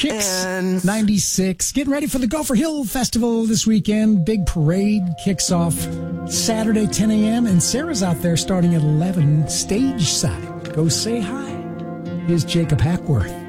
Kicks 96. Getting ready for the Gopher Hill Festival this weekend. Big parade kicks off Saturday, 10 a.m. And Sarah's out there starting at 11, stage side. Go say hi. Here's Jacob Hackworth.